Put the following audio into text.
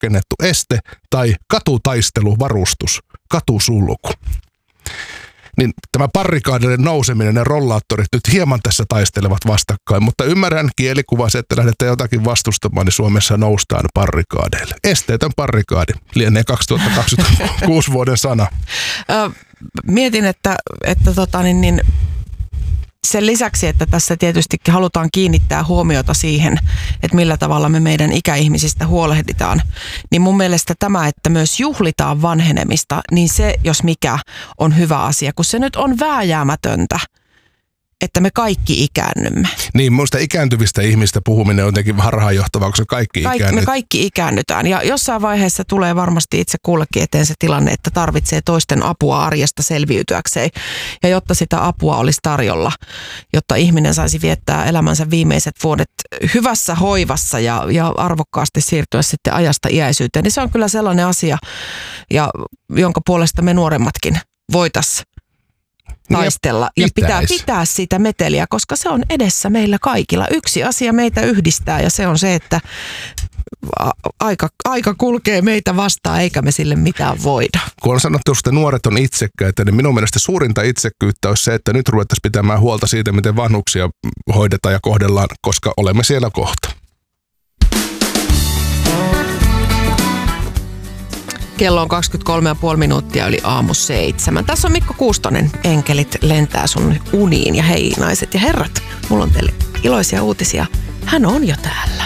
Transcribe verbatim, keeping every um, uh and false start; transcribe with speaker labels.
Speaker 1: rakennettu este tai katutaisteluvarustus, katusulku. Niin tämä parrikaadille nouseminen ja rollaattorit nyt hieman tässä taistelevat vastakkain, mutta ymmärrän kielikuvasi, että lähdette jotakin vastustamaan, niin Suomessa noustaan parrikaadeille. Esteetön parrikaadi lienee kaksituhattakaksikymmentäkuusi vuoden sana.
Speaker 2: Ö, mietin, että, että tota, niin, niin, sen lisäksi, että tässä tietysti halutaan kiinnittää huomiota siihen, että millä tavalla me meidän ikäihmisistä huolehditaan, niin mun mielestä tämä, että myös juhlitaan vanhenemista, niin se, jos mikä, on hyvä asia, kun se nyt on vääjäämätöntä, että me kaikki ikäännymme.
Speaker 1: Niin, minusta ikääntyvistä ihmistä puhuminen on jotenkin harhaanjohtavaa, koska kaikki
Speaker 2: Kaik,
Speaker 1: ikäännytään.
Speaker 2: Me kaikki ikäännytään ja jossain vaiheessa tulee varmasti itse kullekin eteen se tilanne, että tarvitsee toisten apua arjesta selviytyäkseen. Ja jotta sitä apua olisi tarjolla, jotta ihminen saisi viettää elämänsä viimeiset vuodet hyvässä hoivassa ja, ja arvokkaasti siirtyä sitten ajasta iäisyyteen, niin se on kyllä sellainen asia, ja, jonka puolesta me nuoremmatkin voitaisiin taistella ja, ja pitää, pitää sitä meteliä, koska se on edessä meillä kaikilla. Yksi asia meitä yhdistää ja se on se, että aika, aika kulkee meitä vastaan eikä me sille mitään voida.
Speaker 1: Kun on sanottu, että nuoret on itsekkäitä, niin minun mielestä suurinta itsekkyyttä olisi se, että nyt ruvettaisiin pitämään huolta siitä, miten vanhuksia hoidetaan ja kohdellaan, koska olemme siellä kohta.
Speaker 2: Kello on kaksikymmentäkolme pilkku viisi minuuttia yli aamu seitsemän. Tässä on Mikko Kuustonen. Enkelit lentää sun uniin. Ja hei naiset ja herrat, mulla on teille iloisia uutisia. Hän on jo täällä.